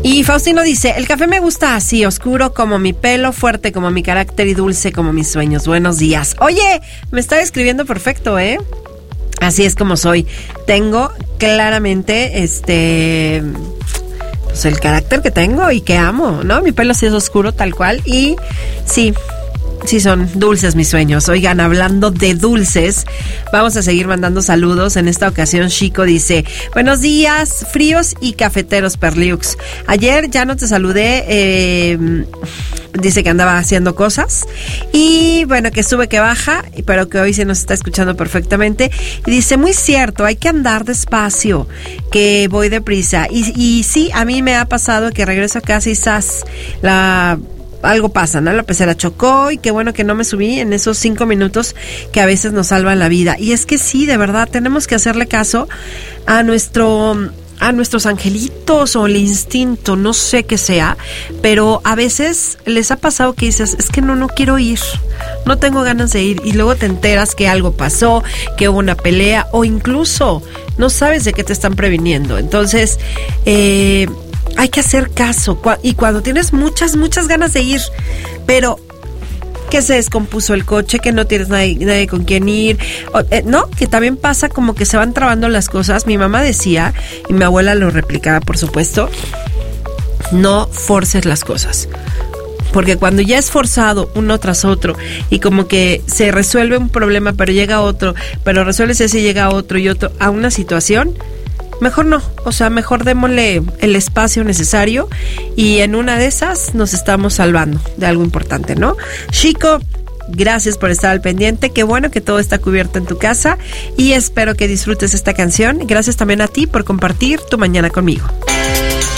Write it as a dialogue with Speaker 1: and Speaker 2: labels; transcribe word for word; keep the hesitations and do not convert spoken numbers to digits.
Speaker 1: Y Faustino dice, el café me gusta así, oscuro como mi pelo, fuerte como mi carácter y dulce como mis sueños. Buenos días. Oye, me está describiendo perfecto, ¿eh? Así es como soy. Tengo claramente, este... pues el carácter que tengo y que amo, ¿no? Mi pelo sí es oscuro tal cual y sí... Sí, son dulces mis sueños. Oigan, hablando de dulces, vamos a seguir mandando saludos. En esta ocasión, Chico dice, buenos días, fríos y cafeteros Perliux. Ayer ya no te saludé, eh, dice que andaba haciendo cosas. Y bueno, que sube, que baja, pero que hoy se nos está escuchando perfectamente. Y dice, muy cierto, hay que andar despacio, que voy deprisa. Y, y sí, a mí me ha pasado que regreso a casa y ¡zas! La... algo pasa, ¿no? La pecera chocó y qué bueno que no me subí en esos cinco minutos que a veces nos salvan la vida. Y es que sí, de verdad, tenemos que hacerle caso a nuestro... a nuestros angelitos o el instinto, no sé qué sea, pero a veces les ha pasado que dices, es que no, no quiero ir, no tengo ganas de ir, y luego te enteras que algo pasó, que hubo una pelea, o incluso no sabes de qué te están previniendo. Entonces, eh... hay que hacer caso, y cuando tienes muchas, muchas ganas de ir, pero que se descompuso el coche, que no tienes nadie, nadie con quien ir, o, eh, ¿no? Que también pasa como que se van trabando las cosas. Mi mamá decía, y mi abuela lo replicaba, por supuesto, no forces las cosas. Porque cuando ya es forzado uno tras otro y como que se resuelve un problema, pero llega otro, pero resuelves ese y llega otro y otro a una situación, mejor no, o sea, mejor démosle el espacio necesario y en una de esas nos estamos salvando de algo importante, ¿no? Chico, gracias por estar al pendiente, qué bueno que todo está cubierto en tu casa y espero que disfrutes esta canción. Gracias también a ti por compartir tu mañana conmigo.